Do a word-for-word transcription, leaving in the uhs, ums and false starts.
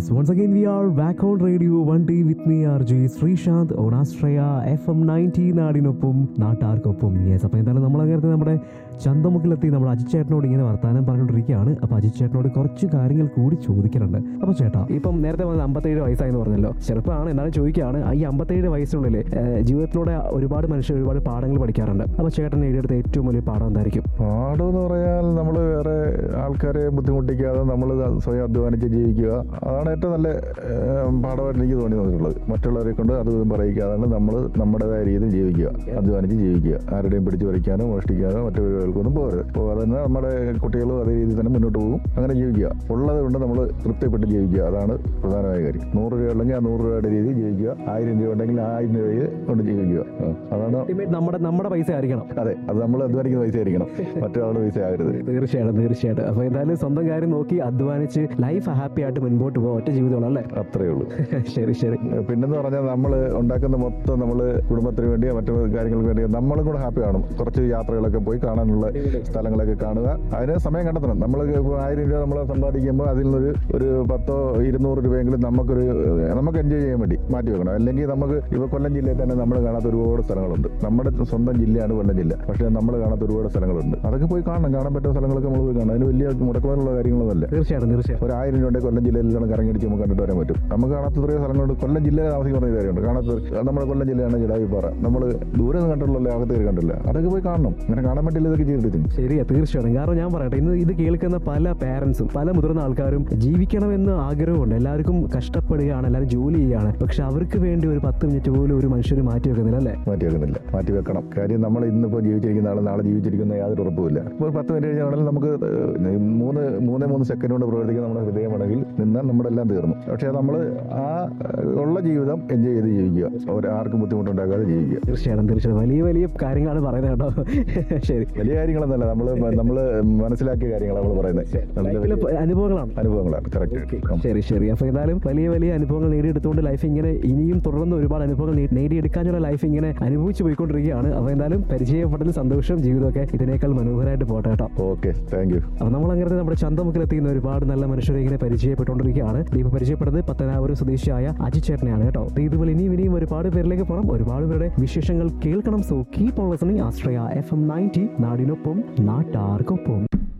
Yes, once again we are back on radio one day with me R J Sreesanth on Astraya F M ninety നാടിനൊപ്പം നാട്ടാർക്കൊപ്പം. Yes, അപ്പോൾ എന്തായാലും നമ്മളങ്ങനെ നമ്മുടെ ചന്തമുക്കിലെത്തി നമ്മുടെ അജിത് ചേട്ടനോട് ഇങ്ങനെ വർത്താനം പറഞ്ഞുകൊണ്ടിരിക്കുകയാണ്. അപ്പോൾ അജിത് ചേട്ടനോട് കുറച്ച് കാര്യങ്ങൾ കൂടി ചോദിക്കാനുണ്ട്. അപ്പോൾ ചേട്ടാ, ഇപ്പം നേരത്തെ പറഞ്ഞത് അമ്പത്തേഴ് വയസ്സായെന്ന് പറഞ്ഞല്ലോ, ചെറുപ്പമാണ് എന്നാലും ചോദിക്കുകയാണ്, ഈ അമ്പത്തേഴ് വയസ്സിനുള്ളിൽ ജീവിതത്തിലൂടെ ഒരുപാട് മനുഷ്യർ ഒരുപാട് പാഠങ്ങൾ പഠിക്കാറുണ്ട്. അപ്പോൾ ചേട്ടൻ എഴുതിയെടുത്ത ഏറ്റവും വലിയ പാഠം എന്തായിരിക്കും? പാഠം എന്ന് പറയാൻ നമ്മൾ വേറെ ആൾക്കാരെ ബുദ്ധിമുട്ടിക്കാതെ നമ്മൾ സ്വയം അധ്വാനിച്ച് ജീവിക്കുക, അതാണ് ഏറ്റവും നല്ല പാഠമായിട്ട് എനിക്ക് തോന്നി തോന്നിയിട്ടുള്ളത്. മറ്റുള്ളവരെ കൊണ്ട് അത് പറയിക്കാതെ നമ്മൾ നമ്മുടേതായ രീതിയിൽ ജീവിക്കുക, അധ്വാനിച്ച് ജീവിക്കുക, ആരുടെയും പിടിച്ചു പറിക്കാനോ മോഷ്ടിക്കാനോ മറ്റു പരിപാടികൾക്കൊന്നും പോകരുത്. അപ്പോൾ അതന്നെ നമ്മുടെ കുട്ടികളും അതേ രീതിയിൽ തന്നെ മുന്നോട്ട് പോകും. അങ്ങനെ ജീവിക്കുക, ഉള്ളത് കൊണ്ട് നമ്മൾ തൃപ്തിപ്പെട്ട് ജീവിക്കുക, അതാണ് പ്രധാനമായ കാര്യം. നൂറ് രൂപ ഉണ്ടെങ്കിൽ ആ നൂറ് രൂപയുടെ രീതിയിൽ ജീവിക്കുക, ആയിരം രൂപ ഉണ്ടെങ്കിൽ ആയിരം രൂപയിൽ കൊണ്ട് ജീവിക്കുക, അതാണ് നമ്മുടെ നമ്മുടെ പൈസ ആയിരിക്കണം. അതെ, അത് നമ്മൾ അധ്വാനിക്കുന്ന പൈസ ആയിരിക്കണം, മറ്റൊരാളുടെ പൈസ ആകരുത്. തീർച്ചയായിട്ടും തീർച്ചയായിട്ടും. അപ്പോൾ എന്തായാലും സ്വന്തം കാര്യം നോക്കി അധ്വാനിച്ച് ലൈഫ് ഹാപ്പി ആയിട്ട് മുൻപോട്ട് പോകുക, ഒറ്റ ജീവിതമുള്ള അല്ലേ? അത്രേ ഉള്ളൂ. ശരി ശരി. പിന്നെന്ന് പറഞ്ഞാൽ നമ്മൾ ഉണ്ടാക്കുന്ന മൊത്തം നമ്മൾ കുടുംബത്തിന് വേണ്ടിയോ മറ്റു കാര്യങ്ങൾക്ക് വേണ്ടിയോ നമ്മളും കൂടെ ഹാപ്പി കാണും. കുറച്ച് യാത്രകളൊക്കെ പോയി കാണാനുള്ള സ്ഥലങ്ങളൊക്കെ കാണുക, അതിന് സമയം കണ്ടെത്തണം. നമ്മൾ ആയിരം രൂപ നമ്മൾ സമ്പാദിക്കുമ്പോൾ അതിൽ നിന്നൊരു ഒരു പത്തോ ഇരുന്നൂറ് രൂപയെങ്കിലും നമുക്കൊരു നമുക്ക് എൻജോയ് ചെയ്യാൻ വേണ്ടി മാറ്റി വെക്കണം. അല്ലെങ്കിൽ നമുക്ക് ഇപ്പോൾ കൊല്ലം ജില്ലയിൽ തന്നെ നമ്മൾ കാണാത്ത ഒരുപാട് സ്ഥലങ്ങളുണ്ട്. നമ്മുടെ സ്വന്തം ജില്ലയാണ് കൊല്ലം ജില്ല, പക്ഷേ നമ്മൾ കാണാത്ത ഒരുപാട് സ്ഥലങ്ങളുണ്ട്. അതൊക്കെ പോയി കാണണം, കാണാൻ പറ്റുന്ന സ്ഥലങ്ങളൊക്കെ നമ്മൾ പോയി കാണണം. അതിന് വലിയ മുടക്കുവാനുള്ള കാര്യങ്ങളൊന്നുമല്ല. തീർച്ചയായിട്ടും തീർച്ചയായും. ഒരു ആയിരം രൂപ കൊല്ലം ജില്ലയിലാണ് കറങ്ങിടിച്ച് നമുക്ക് കണ്ടിട്ട് വരാൻ പറ്റും. നമുക്ക് കാണാത്ത എത്രയോ സ്ഥലങ്ങളുണ്ട്. കൊല്ലം ജില്ലയിൽ താമസിക്കുന്ന കാര്യമുണ്ട് കാണാത്ത. നമ്മുടെ കൊല്ലം ജില്ലയാണ് ജടായുപ്പാറ, നമ്മൾ ദൂരെ നിന്ന് കണ്ടിട്ടുള്ള അകത്ത് കയറി കണ്ടില്ല. അതൊക്കെ പോയി കാണണം. അങ്ങനെ കാണാൻ പറ്റില്ല ഇതൊക്കെ ചെയ്തിട്ട്. ശരിയാ, തീർച്ചയായിട്ടും. കാരണം ഞാൻ പറയട്ടെ, ഇന്ന് ഇത് കേൾക്കുന്ന പല പാരന്റ്സും പല മുതിർന്ന ആൾക്കാരും ജീവിക്കണമെന്ന് ആഗ്രഹമുണ്ട്, എല്ലാവർക്കും കഷ്ടപ്പെടുകയാണ്, എല്ലാവരും ജോലി ചെയ്യുകയാണ്, പക്ഷെ അവർക്ക് വേണ്ടി ഒരു പത്ത് മിനിറ്റ് പോലും ഒരു മനുഷ്യർ മാറ്റി വെക്കുന്നില്ല അല്ലേ? മാറ്റി വെക്കുന്നില്ല, മാറ്റി വെക്കണം. കാര്യം നമ്മൾ ഇന്നിപ്പോൾ ജീവിച്ചിരിക്കുന്ന ആൾ നാളെ ജീവിച്ചിരിക്കുന്ന യാതൊരു ഉറപ്പുമില്ല. ഇപ്പോൾ ഒരു പത്ത് മിനിറ്റ് കഴിഞ്ഞാൽ നമുക്ക് മൂന്ന് മൂന്നേ മൂന്ന് സെക്കൻഡ് കൊണ്ട് പ്രവർത്തിക്കുന്ന നമ്മുടെ ഹൃദയമാണെങ്കിൽ നിന്നാൽ നമ്മുടെ എല്ലാം തീർന്നു. പക്ഷേ നമ്മൾ ആ ഉള്ള ജീവിതം എൻജോയ് ചെയ്ത് ജീവിക്കുക, ആർക്കും ബുദ്ധിമുട്ടുണ്ടാക്കാതെ ജീവിക്കുക. തീർച്ചയായിട്ടും തീർച്ചയായും. വലിയ വലിയ കാര്യങ്ങളാണ് പറയുന്നത് കേട്ടോ. ശരി, വലിയ കാര്യങ്ങളൊന്നല്ല, നമ്മൾ നമ്മൾ മനസ്സിലാക്കിയ കാര്യങ്ങളാണ് നമ്മൾ പറയുന്നത്. അനുഭവങ്ങളാണ് അനുഭവങ്ങളാണ് കറക്റ്റ്. ശരി ശരി. അപ്പോൾ ഏതായാലും വലിയ വലിയ അനുഭവങ്ങൾ നേടിയെടുത്തുകൊണ്ട് ലൈഫ് ഇങ്ങനെ ഇനിയും തുടർന്ന് ഒരുപാട് അനുഭവങ്ങൾ നേടിയെടുക്കാനുള്ള ലൈഫ് ഇങ്ങനെ അനുഭവിച്ചു പോയിക്കൊണ്ടിരിക്കുകയാണ്. അപ്പോൾ എന്തായാലും പരിചയപ്പെട്ടതിൽ സന്തോഷം, ജീവിതമൊക്കെ ഇതിനേക്കാൾ മനോഹരമായിട്ട് പോട്ടെ കേട്ടോ. Okay, thank you. അപ്പോൾ നമ്മളങ്ങനെ നമ്മുടെ ചന്തമുക്കിലെത്തിയുന്ന ഒരുപാട് നല്ല മനുഷ്യരെ ഇങ്ങനെ പരിചയപ്പെട്ടുകൊണ്ടിരിക്കുകയാണ്. ദീപ പരിചയപ്പെട്ടത് പത്തനാപുരം സ്വദേശിയായ അജിത് ചേട്ടനെയാണ് കേട്ടോ. ഇതുപോലെ ഇനിയും ഇനിയും ഒരുപാട് പേരിലേക്ക് പോകണം, ഒരുപാട് പേരുടെ വിശേഷങ്ങൾ കേൾക്കണം. So keep on listening Ashraya F M ninety, നാടിനൊപ്പം നാട്ടാർക്കൊപ്പം.